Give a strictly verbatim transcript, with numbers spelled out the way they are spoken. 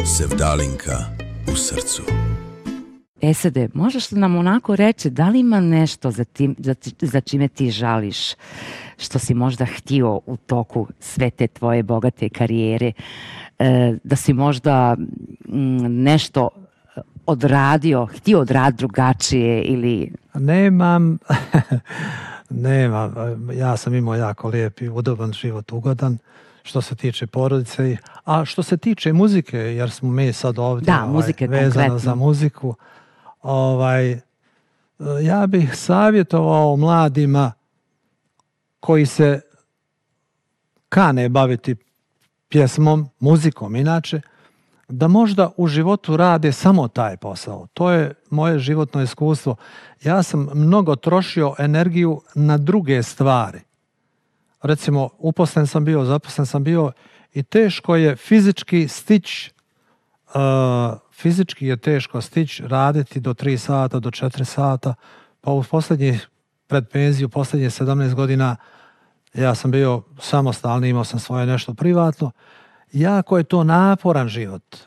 Sevdalinka u srcu. Esade, možeš li nam onako reći da li ima nešto za, tim, za, za čime ti žališ, što si možda htio u toku sve te tvoje bogate karijere, e, da si možda m, nešto odradio, htio odraditi drugačije ili... Nemam, nemam. Ja sam imao jako lijep i udoban život, ugodan, što se tiče porodice, a što se tiče muzike, jer smo mi sad ovdje da, ovaj, muzike, vezano konkretno za muziku, ovaj, ja bih savjetovao mladima koji se kane baviti pjesmom, muzikom inače, da možda u životu rade samo taj posao. To je moje životno iskustvo. Ja sam mnogo trošio energiju na druge stvari. Recimo, uposlen sam bio, zaposlen sam bio i teško je fizički stić, uh, fizički je teško stić raditi do tri sata, do četiri sata. Pa u posljednjih, pred penziju, posljednjih sedamnaest godina, ja sam bio samostalni, imao sam svoje nešto privatno. Jako je to naporan život.